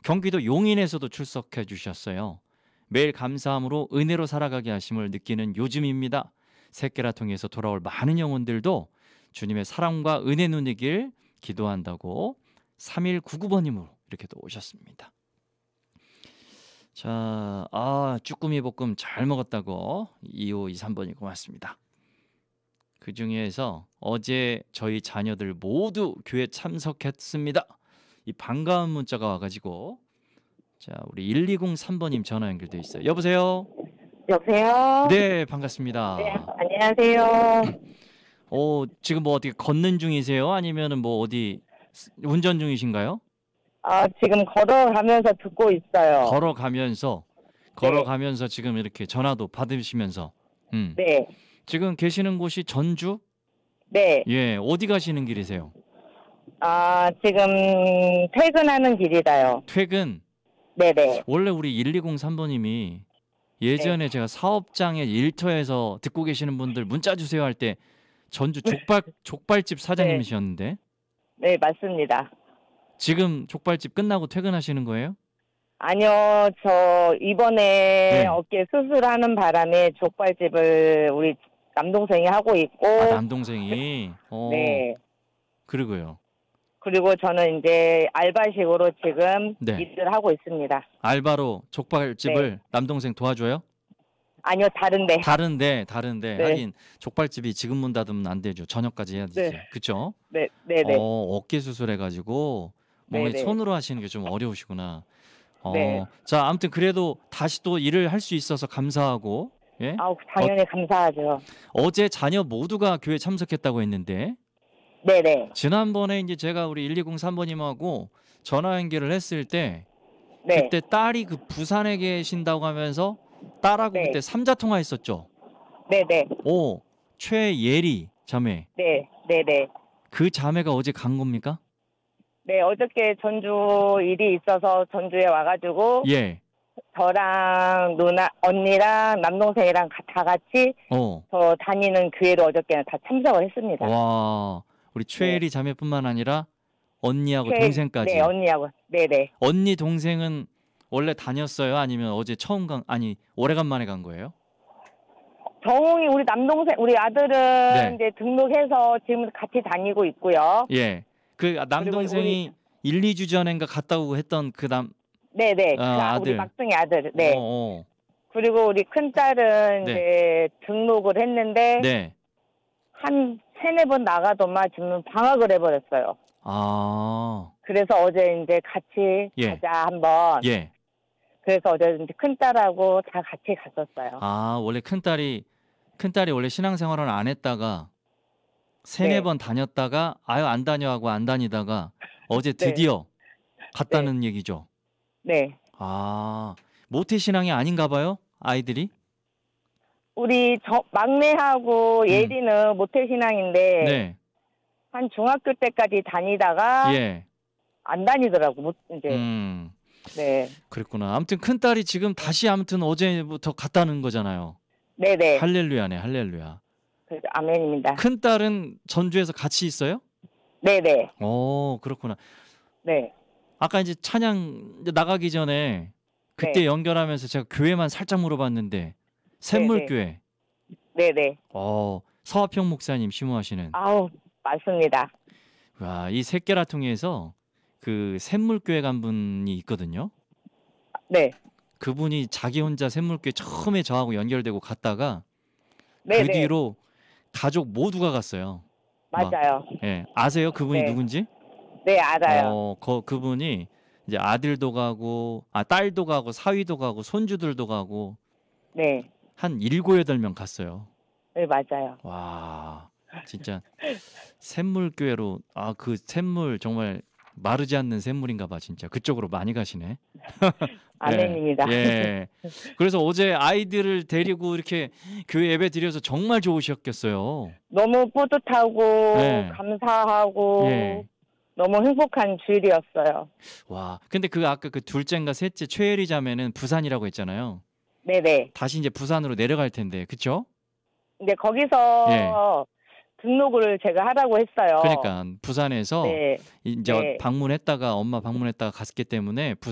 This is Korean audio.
경기도 용인에서도 출석해 주셨어요. 매일 감사함으로 은혜로 살아가게 하심을 느끼는 요즘입니다. 새끼라 통해서 돌아올 많은 영혼들도 주님의 사랑과 은혜 누리길 기도한다고 3199번님으로 이렇게 또 오셨습니다. 자, 쭈꾸미 볶음 잘 먹었다고 2523번이 고맙습니다. 그 중에서 어제 저희 자녀들 모두 교회 참석했습니다. 이 반가운 문자가 와가지고 자, 우리 1203번님 전화 연결돼 있어요. 여보세요? 여보세요? 네, 반갑습니다. 네, 안녕하세요. 지금 뭐 어떻게 걷는 중이세요? 아니면은 뭐 어디 운전 중이신가요? 지금 걸어가면서 듣고 있어요. 걸어가면서 지금 이렇게 전화도 받으시면서. 네, 지금 계시는 곳이 전주? 네. 예, 어디 가시는 길이세요? 지금 퇴근하는 길이다요. 퇴근. 네네. 원래 우리 1203번님이 예전에 제가 사업장의 일터에서 듣고 계시는 분들 문자 주세요 할 때 전주 족발집 사장님이셨는데 네, 맞습니다. 지금 족발집 끝나고 퇴근하시는 거예요? 아니요, 저 이번에 네. 어깨 수술하는 바람에 족발집을 우리 남동생이 하고 있고. 남동생이? 네. 그러고요. 그리고 저는 이제 알바식으로 지금 네. 일을 하고 있습니다. 알바로 족발집을 네. 남동생 도와줘요? 아니요, 다른데. 다른데 네. 하긴 족발집이 지금 문 닫으면 안 되죠. 저녁까지 해야 되지. 네. 그쵸? 네. 어깨 수술해가지고 뭔가 네네. 손으로 하시는 게 좀 어려우시구나. 네. 자, 아무튼 그래도 다시 또 일을 할 수 있어서 감사하고. 예? 당연히 감사하죠. 어제 자녀 모두가 교회 참석했다고 했는데 네네. 지난번에 이제 제가 우리 1203번님하고 전화 연결을 했을 때 네. 그때 딸이 그 부산에 계신다고 하면서 딸하고 네. 그때 삼자 통화했었죠. 네네. 최예리 자매. 네네. 그 자매가 어제 간 겁니까? 네, 어저께 전주 일이 있어서 전주에 와가지고 예. 저랑 언니랑 남동생이랑 다 같이 저 다니는 교회로 어저께는 다 참석을 했습니다. 와, 우리 최예리 자매뿐만 아니라 언니하고 동생까지. 네, 언니하고. 네네. 언니 동생은 원래 다녔어요? 아니면 어제 오래간만에 간 거예요? 정웅이 우리 남동생, 우리 아들은 네. 이제 등록해서 지금 같이 다니고 있고요. 예. 그 남동생이 1, 2주 전인가 갔다 오고 했던 네네. 아들. 우리 막둥이 아들. 네. 그리고 우리 큰딸은 이제 등록을 했는데 네. 한 3-4번 나가더만 지금 방학을 해버렸어요. 그래서 어제 이제 같이 가자 한번. 예. 그래서 어제 이제 큰딸하고 다 같이 갔었어요. 원래 큰딸이 원래 신앙생활을 안 했다가 3-4번 다녔다가 안 다녀 하고 안 다니다가 어제 드디어 갔다는 얘기죠. 네. 모태신앙이 아닌가 봐요, 아이들이? 우리 막내하고 예리는 모태신앙인데 네. 한 중학교 때까지 다니다가 안 다니더라고. 이제. 네. 그랬구나. 아무튼 큰딸이 지금 다시 어제부터 갔다는 거잖아요. 네네. 할렐루야네, 할렐루야. 아멘입니다. 큰딸은 전주에서 같이 있어요? 네네. 그렇구나. 네. 아까 이제 찬양 나가기 전에 그때 연결하면서 제가 교회만 살짝 물어봤는데 샘물교회. 네네. 서화평 목사님 심우하시는. 맞습니다. 와, 이 새끼라통에서 그 샘물교회 간 분이 있거든요. 네. 그분이 자기 혼자 샘물교회 처음에 저하고 연결되고 갔다가 네네. 그 뒤로 가족 모두가 갔어요. 맞아요. 아세요? 그분이 누군지? 네, 알아요. 그분이 이제 아들도 가고 딸도 가고 사위도 가고 손주들도 가고 한 7-8명 갔어요. 네, 맞아요. 와, 진짜 샘물교회로 그 샘물 정말 마르지 않는 샘물인가 봐. 진짜 그쪽으로 많이 가시네. 아멘입니다. 예. 그래서 어제 아이들을 데리고 이렇게 교회 예배 드려서 정말 좋으셨겠어요. 너무 뿌듯하고 감사하고 너무 행복한 주일이었어요. 와, 근데 아까 그 둘째인가 셋째 최예리 자매는 부산이라고 했잖아요. 네네. 다시 이제 부산으로 내려갈 텐데, 그쵸? 근데 거기서 등록을 제가 하라고 했어요. 그러니까 부산에서 이제 엄마 방문했다가 갔기 때문에